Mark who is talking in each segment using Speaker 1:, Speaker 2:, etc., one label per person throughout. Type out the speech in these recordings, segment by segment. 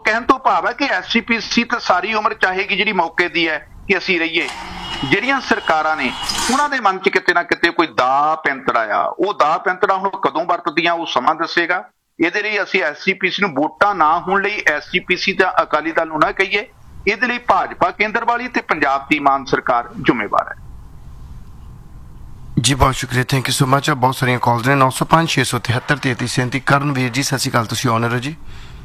Speaker 1: ਕਹਿਣ ਤੋਂ ਭਾਵ ਹੈ ਕਿ SGPC ਤਾਂ ਸਾਰੀ ਉਮਰ ਚਾਹੇਗੀ ਜਿਹੜੀ ਮੌਕੇ ਦੀ ਹੈ ਕਿ ਅਸੀਂ ਰਹੀਏ। ਜਿਹੜੀਆਂ ਸਰਕਾਰਾਂ ਨੇ ਉਹਨਾਂ ਦੇ ਮਨ 'ਚ ਕਿਤੇ ਨਾ ਕਿਤੇ ਕੋਈ ਦਾਅ ਪੈਂਤੜਾ ਆ, ਉਹ ਦਾਅ ਪੈਂਤੜਾ ਹੁਣ ਕਦੋਂ ਵਰਤਦੀਆਂ ਉਹ ਸਮਾਂ ਦੱਸੇਗਾ। ਇਹਦੇ ਲਈ ਅਸੀਂ SGPC ਨੂੰ ਵੋਟਾਂ ਨਾ ਹੋਣ ਲਈ SGPC ਦਾ ਅਕਾਲੀ ਦਲ ਨੂੰ ਨਾ ਕਹੀਏ, ਇਹਦੇ ਲਈ ਭਾਜਪਾ ਕੇਂਦਰ ਵਾਲੀ ਤੇ ਪੰਜਾਬ ਦੀ ਮਾਨ ਸਰਕਾਰ ਜ਼ਿੰਮੇਵਾਰ ਹੈ।
Speaker 2: जी बहुत शुक्रिया, थैंक यू सो मच। बहुत सारिया कॉल्स ने 905 673 3337। करनवीर जी सत श्री अकाल, तुसीं ऑनर हो जी।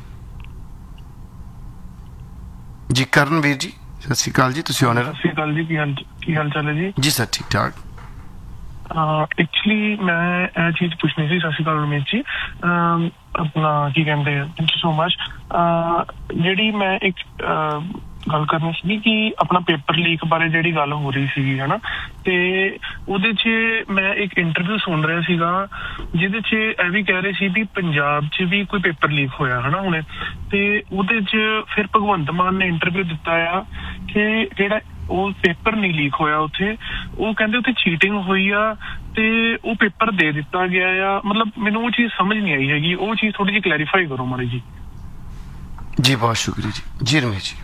Speaker 2: जी करनवीर जी सत श्री अकाल जी, तुसीं ऑनर।
Speaker 3: सत श्री अकाल जी, की हाल चाल है जी?
Speaker 2: जी सर ठीक ठाक।
Speaker 3: एक्चुअली मैं ਇਹ ਚੀਜ਼ ਪੁੱਛਣੀ ਸੀ। ਸਤਿ ਸ਼੍ਰੀ ਅਕਾਲ ਰਮੇਸ਼ ਜੀ। ਆਪਣਾ ਕੀ ਕਹਿੰਦੇ, ਥੈਂਕ ਯੂ ਸੋ ਮਚ। ਜਿਹੜੀ ਮੈਂ ਇੱਕ ਗੱਲ ਕਰਨੀ ਸੀ ਕਿ ਆਪਣਾ ਪੇਪਰ ਲੀਕ ਬਾਰੇ ਜਿਹੜੀ ਗੱਲ ਹੋ ਰਹੀ ਸੀਗੀ ਹਨਾ, ਤੇ ਉਹਦੇ 'ਚ ਮੈਂ ਇੱਕ ਇੰਟਰਵਿਊ ਸੁਣ ਰਿਹਾ ਸੀਗਾ ਜਿਹਦੇ 'ਚ ਇਹ ਵੀ ਕਹਿ ਰਹੇ ਸੀ ਵੀ ਪੰਜਾਬ 'ਚ ਵੀ ਕੋਈ ਪੇਪਰ ਲੀਕ ਹੋਇਆ ਹਨਾ ਹੁਣੇ, ਤੇ ਉਹਦੇ 'ਚ ਫਿਰ ਭਗਵੰਤ ਮਾਨ ਨੇ ਇੰਟਰਵਿਊ ਦਿੱਤਾ ਆ ਕਿ ਜਿਹੜਾ ਉਹ ਪੇਪਰ ਨਹੀਂ ਲੀਕ ਹੋਇਆ ਉੱਥੇ, ਉਹ ਕਹਿੰਦੇ ਉੱਥੇ ਚੀਟਿੰਗ ਹੋਈ ਆ ਤੇ ਉਹ ਪੇਪਰ ਦੇ ਦਿੱਤਾ ਗਿਆ ਆ। ਮਤਲਬ ਮੈਨੂੰ ਉਹ ਚੀਜ਼ ਸਮਝ ਨਹੀਂ ਆਈ ਹੈਗੀ, ਉਹ ਚੀਜ਼ ਥੋੜੀ ਜਿਹੀ ਕਲੈਰੀਫਾਈ ਕਰੋ ਮਾੜੀ ਜੀ।
Speaker 2: जी बहुत शुक्रिया जी। जी रमेश जी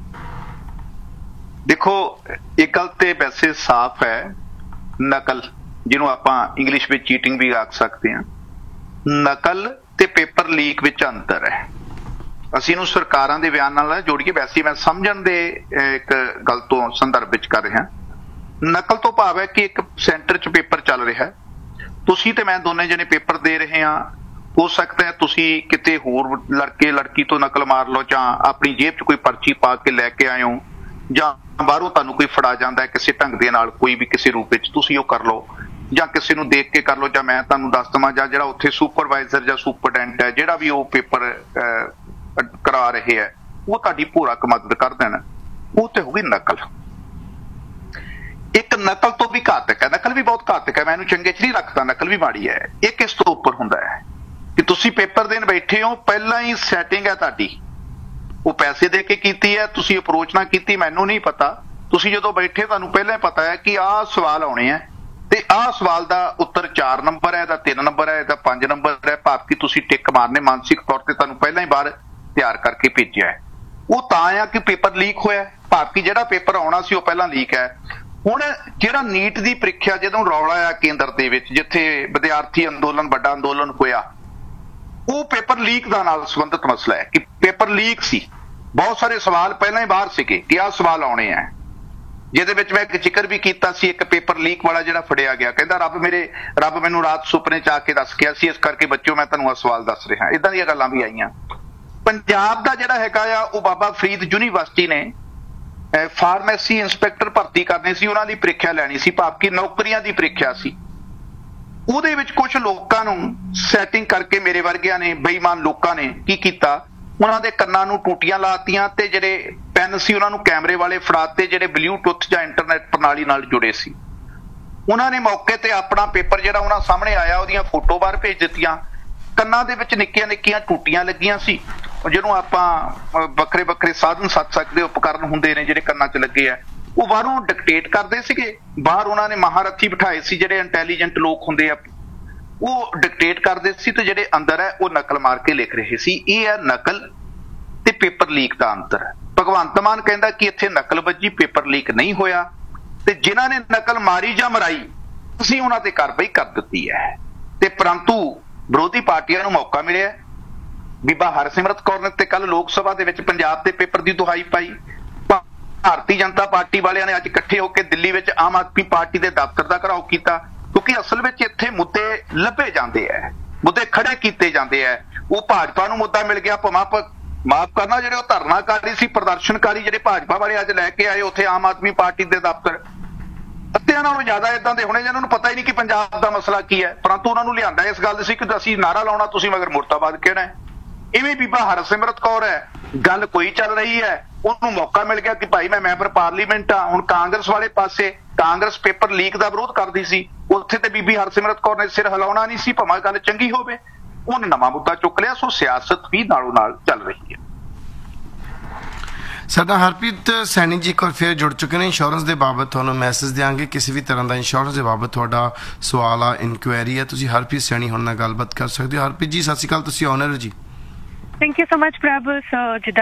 Speaker 1: ਦੇਖੋ ਇੱਕ ਗੱਲ ਤੇ ਵੈਸੇ ਸਾਫ਼ ਹੈ, ਨਕਲ ਜਿਹਨੂੰ ਆਪਾਂ ਇੰਗਲਿਸ਼ ਵਿੱਚ ਚੀਟਿੰਗ ਵੀ ਆਖ ਸਕਦੇ ਹਾਂ, ਨਕਲ ਤੇ ਪੇਪਰ ਲੀਕ ਵਿੱਚ ਅੰਤਰ ਹੈ। ਅਸੀਂ ਇਹਨੂੰ ਸਰਕਾਰਾਂ ਦੇ ਬਿਆਨ ਨਾਲ ਜੋੜੀਏ, ਵੈਸੇ ਮੈਂ ਸਮਝਣ ਦੇ ਇੱਕ ਗੱਲ ਤੋਂ ਸੰਦਰਭ ਵਿੱਚ ਕਰ ਰਿਹਾ। ਨਕਲ ਤੋਂ ਭਾਵ ਹੈ ਕਿ ਇੱਕ ਸੈਂਟਰ 'ਚ ਪੇਪਰ ਚੱਲ ਰਿਹਾ, ਤੁਸੀਂ ਤੇ ਮੈਂ ਦੋਨੇ ਜਣੇ ਪੇਪਰ ਦੇ ਰਹੇ ਹਾਂ। ਹੋ ਸਕਦਾ ਹੈ ਤੁਸੀਂ ਕਿਤੇ ਹੋਰ ਲੜਕੀ ਤੋਂ ਨਕਲ ਮਾਰ ਲਓ, ਜਾਂ ਆਪਣੀ ਜੇਬ 'ਚ ਕੋਈ ਪਰਚੀ ਪਾ ਕੇ ਲੈ ਕੇ ਆਏ ਹੋ, ਜਾਂ ਬਾਹਰੋਂ ਤੁਹਾਨੂੰ ਕੋਈ ਫੜਾ ਜਾਂਦਾ ਹੈ ਕਿਸੇ ਢੰਗ ਦੇ ਨਾਲ, ਕੋਈ ਵੀ ਕਿਸੇ ਰੂਪ ਵਿੱਚ, ਤੁਸੀਂ ਉਹ ਕਰ ਲਓ, ਜਾਂ ਕਿਸੇ ਨੂੰ ਦੇਖ ਕੇ ਕਰ ਲਓ, ਜਾਂ ਮੈਂ ਤੁਹਾਨੂੰ ਦੱਸ ਦੇਵਾਂ, ਜਾਂ ਜਿਹੜਾ ਉੱਥੇ ਸੁਪਰਵਾਈਜ਼ਰ ਜਾਂ ਸੁਪਰਡੈਂਟ ਹੈ ਜਿਹੜਾ ਵੀ ਉਹ ਪੇਪਰ ਕਰਾ ਰਹੇ ਹੈ ਉਹ ਤੁਹਾਡੀ ਪੂਰਾ ਮਦਦ ਕਰ ਦੇਣ, ਉਹ ਤੇ ਹੋ ਗਈ ਨਕਲ। ਇੱਕ ਨਕਲ ਤੋਂ ਵੀ ਘਾਤਕ ਹੈ, ਨਕਲ ਵੀ ਬਹੁਤ ਘਾਤਕ ਹੈ, ਮੈਂ ਇਹਨੂੰ ਚੰਗੇ 'ਚ ਨਹੀਂ ਰੱਖਦਾ, ਨਕਲ ਵੀ ਮਾੜੀ ਹੈ। ਇਹ ਕਿਸ ਤੋਂ ਉੱਪਰ ਹੁੰਦਾ ਹੈ ਕਿ ਤੁਸੀਂ ਪੇਪਰ ਦੇਣ ਬੈਠੇ ਹੋ, ਪਹਿਲਾਂ ਹੀ ਸੈਟਿੰਗ ਹੈ ਤੁਹਾਡੀ, ਉਹ ਪੈਸੇ ਦੇ ਕੇ ਕੀਤੀ ਹੈ, ਤੁਸੀਂ ਅਪਰੋਚ ਨਾ ਕੀਤੀ, ਮੈਨੂੰ ਨਹੀਂ ਪਤਾ। ਤੁਸੀਂ ਜਦੋਂ ਬੈਠੇ ਤੁਹਾਨੂੰ ਪਹਿਲਾਂ ਹੀ ਪਤਾ ਹੈ ਕਿ ਆਹ ਸਵਾਲ ਆਉਣੇ ਆ ਤੇ ਆਹ ਸਵਾਲ ਦਾ ਉੱਤਰ 4 ਨੰਬਰ ਹੈ, ਇਹਦਾ 3 ਨੰਬਰ ਹੈ, ਇਹਦਾ 5 ਨੰਬਰ ਹੈ, ਭਾਵ ਕਿ ਤੁਸੀਂ ਟਿਕ ਮਾਰਨੇ ਮਾਨਸਿਕ ਤੌਰ ਤੇ ਤੁਹਾਨੂੰ ਪਹਿਲਾਂ ਹੀ ਬਾਹਰ ਤਿਆਰ ਕਰਕੇ ਭੇਜਿਆ ਹੈ। ਉਹ ਤਾਂ ਆ ਕਿ ਪੇਪਰ ਲੀਕ ਹੋਇਆ, ਭਾਵ ਕਿ ਜਿਹੜਾ ਪੇਪਰ ਆਉਣਾ ਸੀ ਉਹ ਪਹਿਲਾਂ ਲੀਕ ਹੈ। ਹੁਣ ਜਿਹੜਾ ਨੀਟ ਦੀ ਪ੍ਰੀਖਿਆ ਜਦੋਂ ਰੌਲਾ ਆ ਕੇਂਦਰ ਦੇ ਵਿੱਚ, ਜਿੱਥੇ ਵਿਦਿਆਰਥੀ ਅੰਦੋਲਨ ਵੱਡਾ ਅੰਦੋਲਨ ਹੋਇਆ, ਉਹ ਪੇਪਰ ਲੀਕ ਦਾ ਨਾਲ ਸੰਬੰਧਿਤ ਮਸਲਾ ਹੈ ਕਿ ਪੇਪਰ ਲੀਕ ਸੀ। ਬਹੁਤ ਸਾਰੇ ਸਵਾਲ ਪਹਿਲਾਂ ਹੀ ਬਾਹਰ ਸੀਗੇ ਕਿ ਆਹ ਸਵਾਲ ਆਉਣੇ ਆ, ਜਿਹਦੇ ਵਿੱਚ ਮੈਂ ਇੱਕ ਜ਼ਿਕਰ ਵੀ ਕੀਤਾ ਸੀ, ਇੱਕ ਪੇਪਰ ਲੀਕ ਵਾਲਾ ਜਿਹੜਾ ਫੜਿਆ ਗਿਆ ਕਹਿੰਦਾ ਰੱਬ ਮੈਨੂੰ ਰਾਤ ਸੁਪਨੇ 'ਚ ਆ ਕੇ ਦੱਸ ਗਿਆ ਸੀ, ਇਸ ਕਰਕੇ ਬੱਚਿਓ ਮੈਂ ਤੁਹਾਨੂੰ ਆਹ ਸਵਾਲ ਦੱਸ ਰਿਹਾ। ਏਦਾਂ ਦੀਆਂ ਗੱਲਾਂ ਵੀ ਆਈਆਂ। ਪੰਜਾਬ ਦਾ ਜਿਹੜਾ ਹੈਗਾ ਆ, ਉਹ ਬਾਬਾ ਫਰੀਦ ਯੂਨੀਵਰਸਿਟੀ ਨੇ ਫਾਰਮੇਸੀ ਇੰਸਪੈਕਟਰ ਭਰਤੀ ਕਰਨੇ ਸੀ, ਉਹਨਾਂ ਦੀ ਪ੍ਰੀਖਿਆ ਲੈਣੀ ਸੀ, ਭਾਵ ਕਿ ਨੌਕਰੀਆਂ ਦੀ ਪ੍ਰੀਖਿਆ ਸੀ। ਉਹਦੇ ਵਿੱਚ ਕੁਝ ਲੋਕਾਂ ਨੂੰ ਸੈਟਿੰਗ ਕਰਕੇ, ਮੇਰੇ ਵਰਗਿਆਂ ਨੇ, ਬੇਈਮਾਨ ਲੋਕਾਂ ਨੇ ਕੀ ਕੀਤਾ, ਉਹਨਾਂ ਦੇ ਕੰਨਾਂ ਨੂੰ ਟੂਟੀਆਂ ਲਾਤੀਆਂ ਤੇ ਜਿਹੜੇ ਪੈਨ ਸੀ ਉਹਨਾਂ ਨੂੰ ਕੈਮਰੇ ਵਾਲੇ ਫੜਾਤੇ, ਜਿਹੜੇ ਬਲੂਟੁੱਥ ਜਾਂ ਇੰਟਰਨੈਟ ਪ੍ਰਣਾਲੀ ਨਾਲ ਜੁੜੇ ਸੀ। ਉਹਨਾਂ ਨੇ ਮੌਕੇ ਤੇ ਆਪਣਾ ਪੇਪਰ ਜਿਹੜਾ ਉਹਨਾਂ ਸਾਹਮਣੇ ਆਇਆ ਉਹਦੀਆਂ ਫੋਟੋ ਬਾਹਰ ਭੇਜ ਦਿੱਤੀਆਂ। ਕੰਨਾਂ ਦੇ ਵਿੱਚ ਨਿੱਕੀਆਂ ਨਿੱਕੀਆਂ ਟੂਟੀਆਂ ਲੱਗੀਆਂ ਸੀ, ਜਿਹਨੂੰ ਆਪਾਂ ਵੱਖਰੇ ਵੱਖਰੇ ਸਾਧਨ ਸੱਦ ਸਕਦੇ, ਉਪਕਰਨ ਹੁੰਦੇ ਨੇ ਜਿਹੜੇ ਕੰਨਾਂ 'ਚ ਲੱਗੇ ਆ, ਉਹ ਬਾਹਰੋਂ ਡਿਕਟੇਟ ਕਰਦੇ ਸੀਗੇ। ਬਾਹਰ ਉਹਨਾਂ ਨੇ ਮਹਾਰਥੀ ਬਿਠਾਏ ਸੀ, ਜਿਹੜੇ ਇੰਟੈਲੀਜੈਂਟ ਲੋਕ ਹੁੰਦੇ ਆ, ਉਹ ਡਿਕਟੇਟ ਕਰਦੇ ਸੀ, ਤੇ ਜਿਹੜੇ ਅੰਦਰ ਹੈ ਉਹ ਨਕਲ ਮਾਰ ਕੇ ਲਿਖ ਰਹੇ ਸੀ। ਇਹ ਹੈ ਨਕਲ ਤੇ ਪੇਪਰ ਲੀਕ ਦਾ ਅੰਤਰ। ਭਗਵੰਤ ਮਾਨ ਕਹਿੰਦਾ ਕਿ ਇੱਥੇ ਨਕਲ ਵੱਜੀ, ਪੇਪਰ ਲੀਕ ਨਹੀਂ ਹੋਇਆ, ਤੇ ਜਿਨ੍ਹਾਂ ਨੇ ਨਕਲ ਮਾਰੀ ਜਾਂ ਮਰਾਈ ਅਸੀਂ ਉਹਨਾਂ ਤੇ ਕਾਰਵਾਈ ਕਰ ਦਿੱਤੀ ਹੈ। ਤੇ ਪਰੰਤੂ ਵਿਰੋਧੀ ਪਾਰਟੀਆਂ ਨੂੰ ਮੌਕਾ ਮਿਲਿਆ। ਬੀਬਾ ਹਰਸਿਮਰਤ ਕੌਰ ਨੇ ਤੇ ਕੱਲ ਲੋਕ ਸਭਾ ਦੇ ਵਿੱਚ ਪੰਜਾਬ ਦੇ ਪੇਪਰ ਦੀ ਦੁਹਾਈ ਪਾਈ। ਭਾਰਤੀ ਜਨਤਾ ਪਾਰਟੀ ਵਾਲਿਆਂ ਨੇ ਅੱਜ ਇਕੱਠੇ ਹੋ ਕੇ ਦਿੱਲੀ ਵਿੱਚ ਆਮ ਆਦਮੀ ਪਾਰਟੀ ਦੇ ਦਫ਼ਤਰ ਦਾ ਘਿਰਾਓ ਕੀਤਾ, ਕਿਉਂਕਿ ਅਸਲ ਵਿੱਚ ਇੱਥੇ ਮੁੱਦੇ ਲੱਭੇ ਜਾਂਦੇ ਹੈ, ਮੁੱਦੇ ਖੜੇ ਕੀਤੇ ਜਾਂਦੇ ਹੈ। ਉਹ ਭਾਜਪਾ ਨੂੰ ਮੁੱਦਾ ਮਿਲ ਗਿਆ, ਮਾਫ ਕਰਨਾ, ਜਿਹੜੇ ਉਹ ਧਰਨਾਕਾਰੀ ਸੀ, ਪ੍ਰਦਰਸ਼ਨਕਾਰੀ ਜਿਹੜੇ ਭਾਜਪਾ ਵਾਲੇ ਅੱਜ ਲੈ ਕੇ ਆਏ ਉੱਥੇ ਆਮ ਆਦਮੀ ਪਾਰਟੀ ਦੇ ਦਫ਼ਤਰ, ਅੱਧਿਆਂ ਨਾਲੋਂ ਜ਼ਿਆਦਾ ਏਦਾਂ ਦੇ ਹੋਣੇ ਜਿਹਨਾਂ ਨੂੰ ਪਤਾ ਹੀ ਨਹੀਂ ਕਿ ਪੰਜਾਬ ਦਾ ਮਸਲਾ ਕੀ ਹੈ, ਪਰੰਤੂ ਉਹਨਾਂ ਨੂੰ ਲਿਆਂਦਾ ਇਸ ਗੱਲ ਸੀ ਕਿ ਅਸੀਂ ਨਾਰਾ ਲਾਉਣਾ, ਤੁਸੀਂ ਮਗਰ ਮੁਰਦਾਬਾਦ ਕਹਿਣਾ ਹੈ। ਇਵੇਂ ਬੀਬਾ ਹਰਸਿਮਰਤ ਕੌਰ ਹੈ, ਗੱਲ ਕੋਈ ਚੱਲ ਰਹੀ ਹੈ, ਉਹਨੂੰ ਮੌਕਾ ਮਿਲ ਗਿਆ ਕਿ ਭਾਈ ਮੈਂ ਮੈਂਬਰ ਪਾਰਲੀਮੈਂਟ ਆ। ਹੁਣ ਕਾਂਗਰਸ ਵਾਲੇ ਪਾਸੇ ਕਾਂਗਰਸ ਪੇਪਰ ਲੀਕ ਦਾ ਵਿਰੋਧ ਕਰਦੀ ਸੀ, ਉੱਥੇ ਤੇ ਬੀਬੀ ਹਰਸਿਮਰਤ ਕੌਰ ਨੇ ਸਿਰ ਹਿਲਾਉਣਾ ਨਹੀਂ ਸੀ, ਭਾਵੇਂ ਗੱਲ ਚੰਗੀ ਹੋਵੇ। ਉਹਨੇ ਨਵਾਂ ਮੁੱਦਾ ਚੁੱਕ ਲਿਆ। ਸੋ ਸਿਆਸਤ ਵੀ ਨਾਲੋਂ ਨਾਲ ਚੱਲ ਰਹੀ ਹੈ।
Speaker 2: ਸਾਡਾ ਹਰਪ੍ਰੀਤ ਸੈਣੀ ਜੀ ਇੱਕ ਵਾਰ ਫਿਰ ਜੁੜ ਚੁੱਕੇ ਨੇ। ਇੰਸ਼ੋਰੈਂਸ ਦੇ ਬਾਬਤ ਤੁਹਾਨੂੰ ਮੈਸੇਜ ਦਿਆਂਗੇ, ਕਿਸੇ ਵੀ ਤਰ੍ਹਾਂ ਦਾ ਇੰਸ਼ੋਰੈਂਸ ਦੇ ਬਾਬਤ ਤੁਹਾਡਾ ਸਵਾਲ ਆ, ਇਨਕੁਆਇਰੀ ਹੈ, ਤੁਸੀਂ ਹਰਪ੍ਰੀਤ ਸੈਣੀ ਹੁਣ ਨਾਲ ਗੱਲਬਾਤ ਕਰ ਸਕਦੇ ਹੋ। ਹਰਪ੍ਰੀਤ ਜੀ ਸਤਿ ਸ਼੍ਰੀ ਅਕਾਲ, ਤੁਸੀਂ ਓਨਰ ਹੋ ਜੀ।
Speaker 4: ਥੈਂਕ ਯੂ ਸੋ ਮਚ ਪ੍ਰਭ।